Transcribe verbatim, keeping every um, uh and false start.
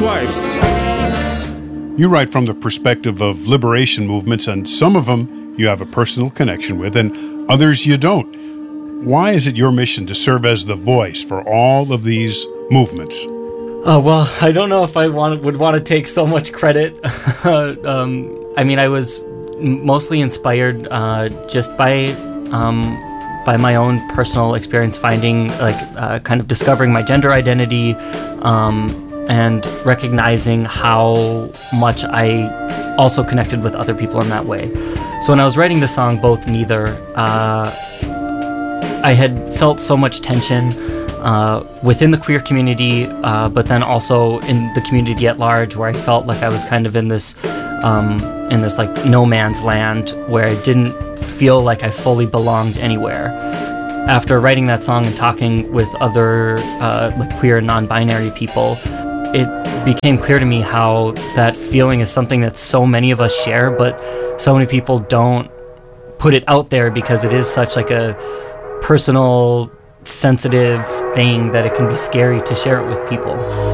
lives. You write from the perspective of liberation movements, and some of them you have a personal connection with, and others you don't. Why is it your mission to serve as the voice for all of these movements? Uh, well, I don't know if I want, would want to take so much credit. um, I mean, I was mostly inspired uh, just by um, by my own personal experience, finding, like, uh, kind of discovering my gender identity, um, and recognizing how much I also connected with other people in that way. So when I was writing the song, Both Neither, uh, I had felt so much tension uh, within the queer community, uh, but then also in the community at large, where I felt like I was kind of in this, um, in this like no man's land, where I didn't feel like I fully belonged anywhere. After writing that song and talking with other uh, like queer and non-binary people, it became clear to me how that feeling is something that so many of us share, but so many people don't put it out there because it is such like a personal, sensitive thing that it can be scary to share it with people.